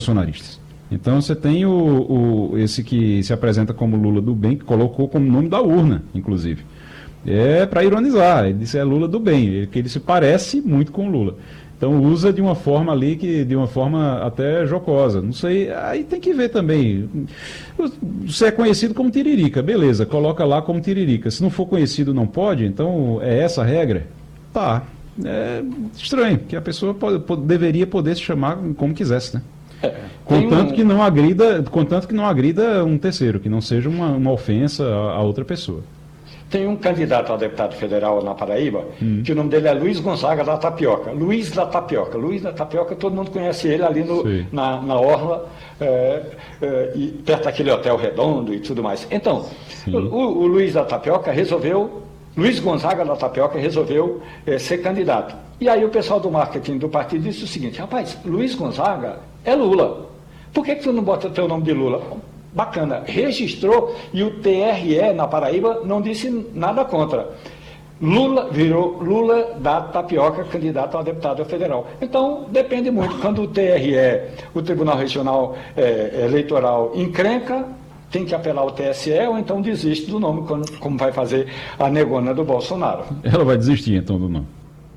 bolsonaristas. Então você tem esse que se apresenta como Lula do bem, que colocou como nome da urna, inclusive. É para ironizar, ele disse é Lula do bem, que ele se parece muito com o Lula. Então usa de uma forma ali, de uma forma até jocosa. Não sei, aí tem que ver também. Você é conhecido como Tiririca, beleza, coloca lá como Tiririca. Se não for conhecido não pode, então é essa a regra? Tá. É estranho, que a pessoa deveria poder se chamar como quisesse, né? Contanto que não agrida um terceiro, que não seja uma ofensa a outra pessoa. Tem um candidato a deputado federal na Paraíba, que o nome dele é Luiz Gonzaga da Tapioca. Luiz da Tapioca, todo mundo conhece ele ali na Orla, e perto daquele Hotel Redondo e tudo mais. Então, o Luiz Gonzaga da Tapioca resolveu ser candidato. E aí o pessoal do marketing do partido disse o seguinte: rapaz, Luiz Gonzaga é Lula. Por que tu não bota o teu nome de Lula? Bacana, registrou e o TRE na Paraíba não disse nada contra. Lula virou Lula da Tapioca, candidato a deputado federal. Então, depende muito. Quando o TRE, o Tribunal Regional Eleitoral, encrenca, tem que apelar ao TSE ou então desiste do nome, como vai fazer a negona do Bolsonaro. Ela vai desistir então do nome.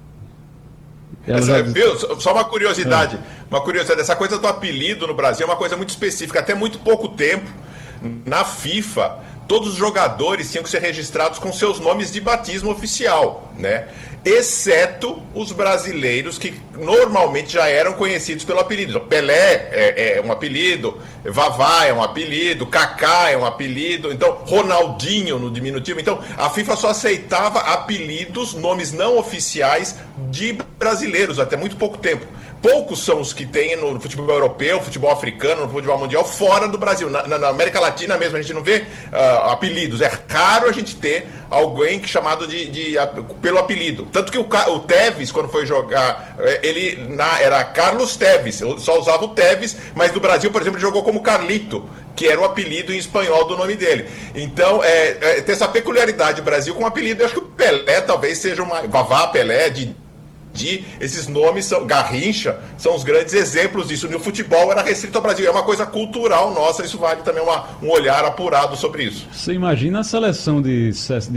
Só uma curiosidade, essa coisa do apelido no Brasil é uma coisa muito específica. Até muito pouco tempo, na FIFA, todos os jogadores tinham que ser registrados com seus nomes de batismo oficial, né? Exceto os brasileiros, que normalmente já eram conhecidos pelo apelido. Pelé é um apelido, Vavá é um apelido, Kaká é um apelido, então Ronaldinho no diminutivo. Então a FIFA só aceitava apelidos, nomes não oficiais de brasileiros até muito pouco tempo. Poucos são os que tem no futebol europeu, futebol africano, no futebol mundial, fora do Brasil. Na América Latina mesmo, a gente não vê apelidos. É raro a gente ter alguém chamado pelo apelido. Tanto que o Tevez, quando foi jogar, era Carlos Tevez, só usava o Tevez, mas no Brasil, por exemplo, ele jogou como Carlito, que era o apelido em espanhol do nome dele. Então, tem essa peculiaridade do Brasil com o apelido. Eu acho que o Pelé talvez seja Vavá, Pelé, esses nomes Garrincha, são os grandes exemplos disso. No futebol era restrito ao Brasil, é uma coisa cultural nossa, isso vale também um olhar apurado sobre isso. Você imagina a seleção de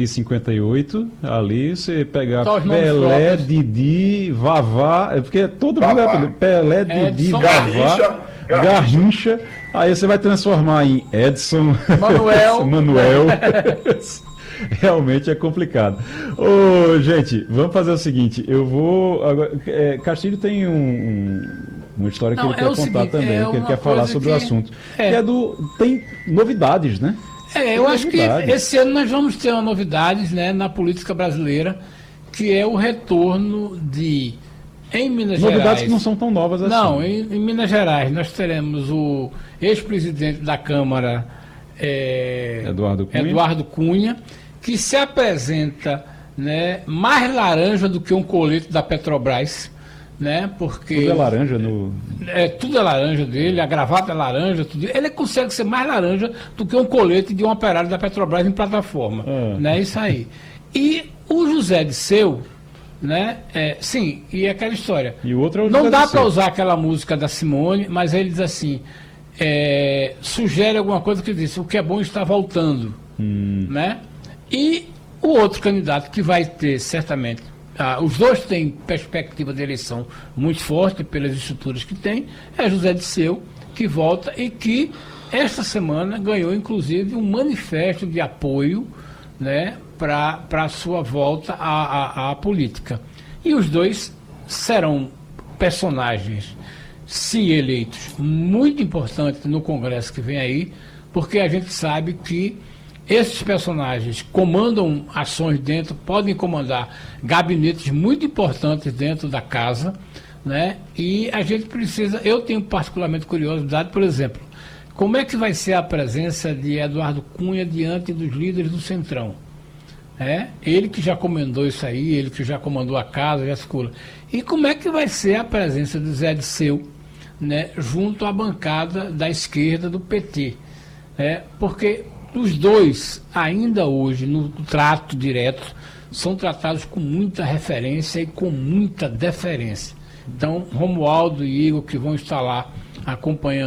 58, ali você pegar Pelé, Didi, Vavá, porque todo mundo é Pelé, Didi, Vavá, Garrincha, aí você vai transformar em Edson, Manuel. Realmente é complicado. Gente, vamos fazer o seguinte, eu vou... Agora, Castilho tem uma história que ele quer contar também, que ele quer falar sobre o assunto. Tem novidades, né? Eu acho que esse ano nós vamos ter uma novidade, né, na política brasileira, que é o retorno em Minas Gerais... Novidades que não são tão novas assim. Não, em Minas Gerais nós teremos o ex-presidente da Câmara, Eduardo Cunha, que se apresenta, né, mais laranja do que um colete da Petrobras, né, porque... Tudo é laranja tudo é laranja dele, a gravata é laranja, tudo. Ele consegue ser mais laranja do que um colete de um operário da Petrobras em plataforma, né, isso aí. E o José Disseu, né, sim, e aquela história. E o outro é o Não dá para usar aquela música da Simone, mas ele diz assim, sugere alguma coisa que diz, o que é bom está voltando, né? E o outro candidato que vai ter, certamente, os dois têm perspectiva de eleição muito forte pelas estruturas que tem, é José Disseu, que volta e que esta semana ganhou, inclusive, um manifesto de apoio, né, para a sua volta à política. E os dois serão personagens, se eleitos, muito importantes no Congresso que vem aí, porque a gente sabe que esses personagens comandam ações dentro, podem comandar gabinetes muito importantes dentro da casa, né? E a gente precisa, eu tenho particularmente curiosidade, por exemplo, como é que vai ser a presença de Eduardo Cunha diante dos líderes do Centrão? Ele que já comandou isso aí, ele que já comandou a casa, já circula. E como é que vai ser a presença de Zé Disseu, né, junto à bancada da esquerda do PT? Porque os dois, ainda hoje, no trato direto, são tratados com muita referência e com muita deferência. Então, Romualdo e Igor, que vão estar lá acompanhando